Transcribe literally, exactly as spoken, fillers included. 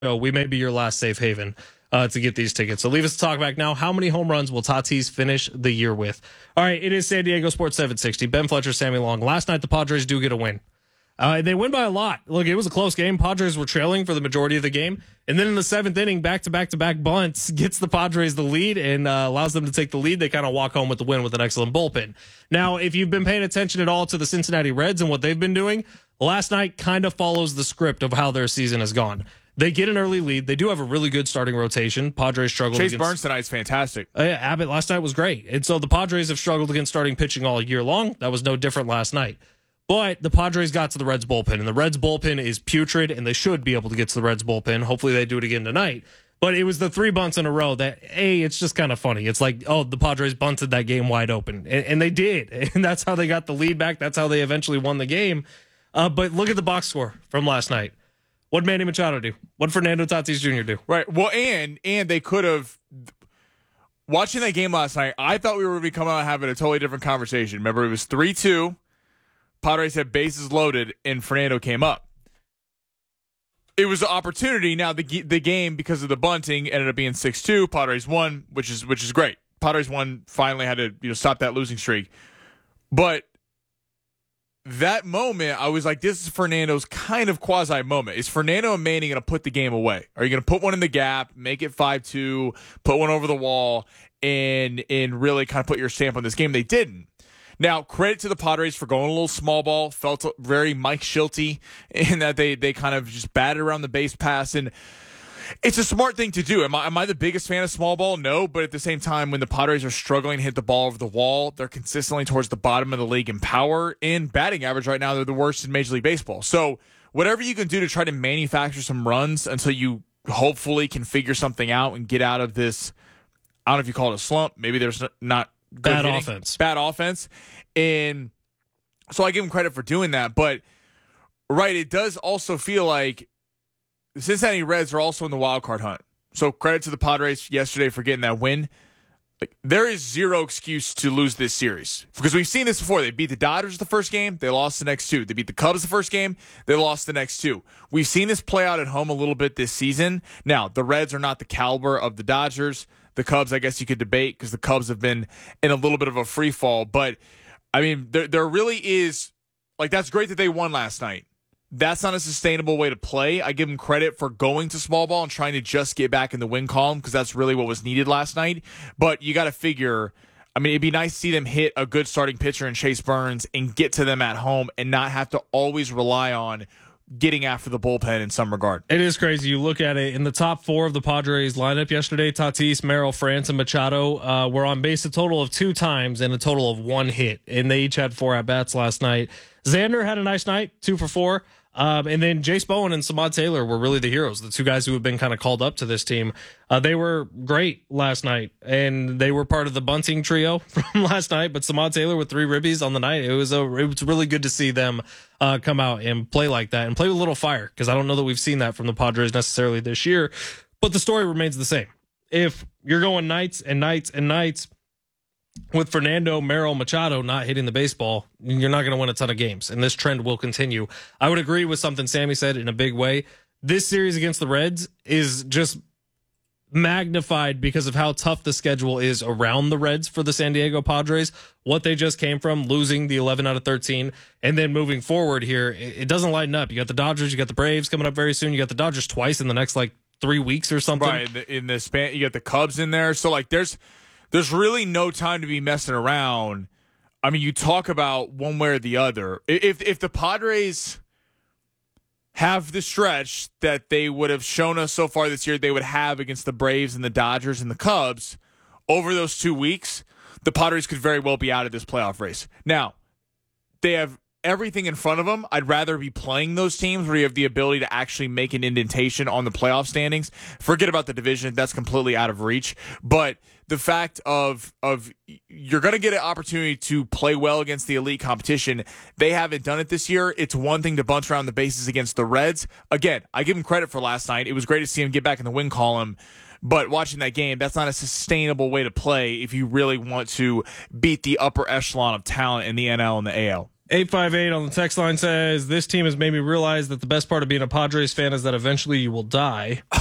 know, we may be your last safe haven uh, to get these tickets. So leave us to talk back now. How many home runs will Tatis finish the year with? All right, it is San Diego Sports seven sixty. Ben Fletcher, Sammy Long. Last night, the Padres do get a win. Uh, they win by a lot. Look, it was a close game. Padres were trailing for the majority of the game. And then in the seventh inning, back-to-back-to-back bunts, gets the Padres the lead and uh, allows them to take the lead. They kind of walk home with the win with an excellent bullpen. Now, if you've been paying attention at all to the Cincinnati Reds and what they've been doing, last night kind of follows the script of how their season has gone. They get an early lead. They do have a really good starting rotation. Padres struggled Chase against... Burns tonight's fantastic. Uh, yeah, Abbott last night was great. And so the Padres have struggled against starting pitching all year long. That was no different last night. But the Padres got to the Reds bullpen, and the Reds bullpen is putrid, and they should be able to get to the Reds bullpen. Hopefully they do it again tonight. But it was the three bunts in a row that, A, it's just kind of funny. It's like, oh, the Padres bunted that game wide open. And, and they did. And that's how they got the lead back. That's how they eventually won the game. Uh, but look at the box score from last night. What did Manny Machado do? What did Fernando Tatis Junior do? Right. Well, and and they could have... Watching that game last night, I thought we were going to be coming out having a totally different conversation. Remember, it was three two. Padres had bases loaded, and Fernando came up. It was an opportunity. Now, the the game, because of the bunting, ended up being six two. Padres won, which is which is great. Padres won, finally had to you know stop that losing streak. But that moment, I was like, this is Fernando's kind of quasi moment. Is Fernando and Manny going to put the game away? Are you going to put one in the gap, make it five two, put one over the wall, and and really kind of put your stamp on this game? They didn't. Now, credit to the Padres for going a little small ball. Felt very Mike Schulte in that they they kind of just batted around the base pass. And it's a smart thing to do. Am I, am I the biggest fan of small ball? No. But at the same time, when the Padres are struggling to hit the ball over the wall, they're consistently towards the bottom of the league in power. And batting average right now, they're the worst in Major League Baseball. So whatever you can do to try to manufacture some runs until you hopefully can figure something out and get out of this, I don't know if you call it a slump. Maybe there's not good Bad hitting, offense. Bad offense. And so I give him credit for doing that. But, right, it does also feel like the Cincinnati Reds are also in the wild card hunt. So credit to the Padres yesterday for getting that win. Like, there is zero excuse to lose this series. Because we've seen this before. They beat the Dodgers the first game. They lost the next two. They beat the Cubs the first game. They lost the next two. We've seen this play out at home a little bit this season. Now, the Reds are not the caliber of the Dodgers. The Cubs, I guess you could debate because the Cubs have been in a little bit of a free fall. But, I mean, there there really is, like, that's great that they won last night. That's not a sustainable way to play. I give them credit for going to small ball and trying to just get back in the win column because that's really what was needed last night. But you got to figure, I mean, it'd be nice to see them hit a good starting pitcher in Chase Burns and get to them at home and not have to always rely on getting after the bullpen in some regard. It is crazy. You look at it in the top four of the Padres lineup yesterday, Tatis, Merrill, France, and Machado uh, were on base a total of two times and a total of one hit. And they each had four at-bats last night. Xander had a nice night, two for four. Um, and then Jace Bowen and Samad Taylor were really the heroes, the two guys who have been kind of called up to this team. Uh, they were great last night, and they were part of the bunting trio from last night. But Samad Taylor with three ribbies on the night, it was a it was really good to see them uh, come out and play like that and play with a little fire because I don't know that we've seen that from the Padres necessarily this year. But the story remains the same. If you're going nights and nights and nights with Fernando, Merrill, Machado not hitting the baseball, you're not going to win a ton of games, and this trend will continue. I would agree with something Sammy said in a big way. This series against the Reds is just magnified because of how tough the schedule is around the Reds for the San Diego Padres. What they just came from, losing the eleven out of thirteen, and then moving forward here, it doesn't lighten up. You got the Dodgers, you got the Braves coming up very soon. You got the Dodgers twice in the next, like, three weeks or something. Right, in the, in the span, you got the Cubs in there. So, like, there's... There's really no time to be messing around. I mean, you talk about one way or the other. If if the Padres have the stretch that they would have shown us so far this year they would have against the Braves and the Dodgers and the Cubs over those two weeks, the Padres could very well be out of this playoff race. Now, they have everything in front of them. I'd rather be playing those teams where you have the ability to actually make an indentation on the playoff standings. Forget about the division. That's completely out of reach. But the fact of of you're going to get an opportunity to play well against the elite competition. They haven't done it this year. It's one thing to bunch around the bases against the Reds. Again, I give them credit for last night. It was great to see them get back in the win column. But watching that game, that's not a sustainable way to play if you really want to beat the upper echelon of talent in the N L and the A L. eight five eight on the text line says, this team has made me realize that the best part of being a Padres fan is that eventually you will die.